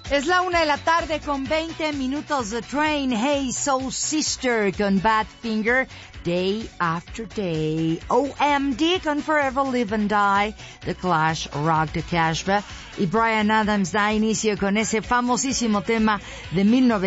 Es la 1:00 con 20 minutos. The Train, Hey Soul Sister con Badfinger, Day After Day, OMD con Forever Live and Die, The Clash, Rock the Casbah, y Bryan Adams da inicio con ese famosísimo tema de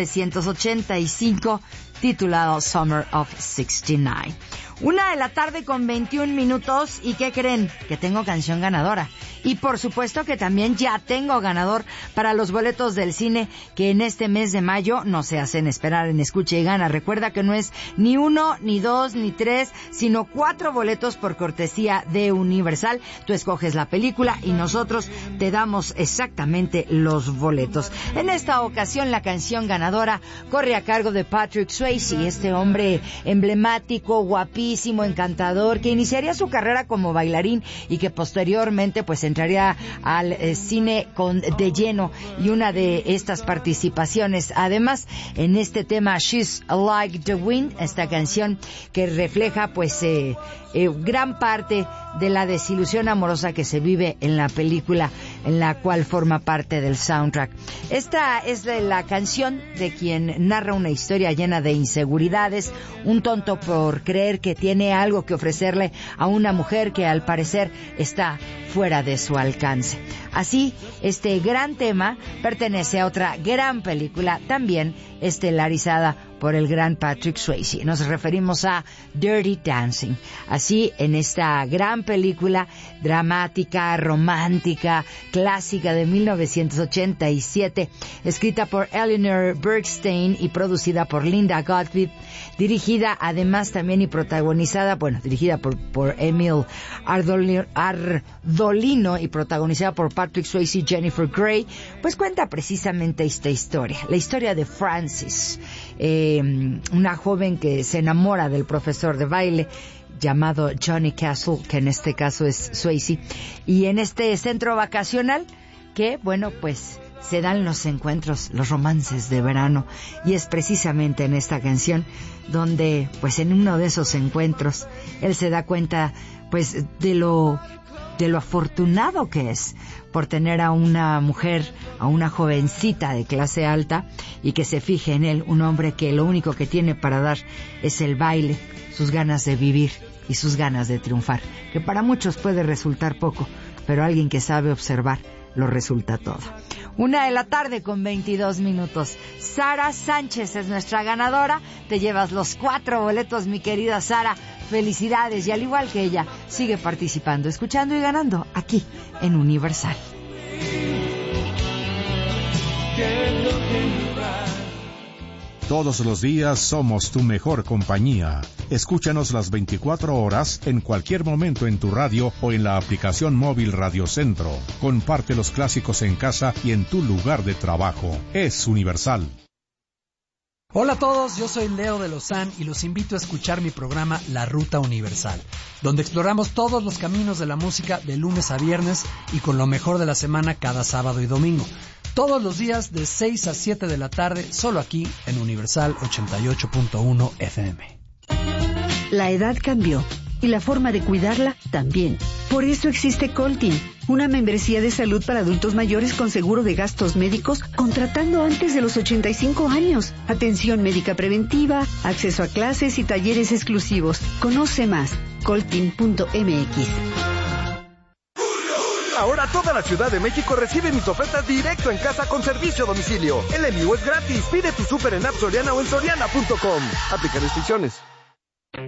1985 titulado Summer of 69. 1:00 con 21 minutos. ¿Y qué creen? Que tengo canción ganadora. Y por supuesto que también ya tengo ganador para los boletos del cine que en este mes de mayo no se hacen esperar en Escucha y Gana. Recuerda que no es ni 1, ni 2, ni 3, sino 4 boletos por cortesía de Universal. Tú escoges la película y nosotros te damos exactamente los boletos. En esta ocasión la canción ganadora corre a cargo de Patrick Swayze, este hombre emblemático, guapísimo, encantador, que iniciaría su carrera como bailarín y que posteriormente pues entraría al cine de lleno, y una de estas participaciones además en este tema She's Like the Wind, esta canción que refleja pues gran parte de la desilusión amorosa que se vive en la película, en la cual forma parte del soundtrack. Esta es la canción de quien narra una historia llena de inseguridades, un tonto por creer que tiene algo que ofrecerle a una mujer que al parecer está fuera de su alcance. Así, este gran tema pertenece a otra gran película, también estelarizada por el gran Patrick Swayze. Nos referimos a Dirty Dancing. Así, en esta gran película dramática, romántica, clásica de 1987, escrita por Eleanor Bergstein y producida por Linda Gottlieb, dirigida además también y protagonizada, dirigida por Emil Ardolino y protagonizada por Patrick Swayze y Jennifer Grey, pues cuenta precisamente esta historia, la historia de Frances, una joven que se enamora del profesor de baile llamado Johnny Castle, que en este caso es Swayze, y en este centro vacacional que, pues se dan los encuentros, los romances de verano, y es precisamente en esta canción donde, pues en uno de esos encuentros, él se da cuenta, pues de lo afortunado que es por tener a una mujer, a una jovencita de clase alta, y que se fije en él, un hombre que lo único que tiene para dar es el baile, sus ganas de vivir y sus ganas de triunfar, que para muchos puede resultar poco, pero alguien que sabe observar lo resulta todo. 1:00 con 22 minutos. Sara Sánchez es nuestra ganadora. Te llevas los 4 boletos, mi querida Sara. Felicidades, y al igual que ella, sigue participando, escuchando y ganando aquí en Universal. Todos los días somos tu mejor compañía. Escúchanos las 24 horas, en cualquier momento en tu radio o en la aplicación móvil Radio Centro. Comparte los clásicos en casa y en tu lugar de trabajo. Es Universal. Hola a todos, yo soy Leo de Lozán y los invito a escuchar mi programa La Ruta Universal, donde exploramos todos los caminos de la música de lunes a viernes y con lo mejor de la semana cada sábado y domingo. Todos los días de 6 a 7 de la tarde, solo aquí en Universal 88.1 FM. La edad cambió y la forma de cuidarla también. Por eso existe Coltin, una membresía de salud para adultos mayores con seguro de gastos médicos, contratando antes de los 85 años. Atención médica preventiva, acceso a clases y talleres exclusivos. Conoce más, coltin.mx. Ahora toda la Ciudad de México recibe mis ofertas directo en casa con servicio a domicilio. El envío es gratis. Pide tu súper en App Soriana o en soriana.com. Aplica restricciones.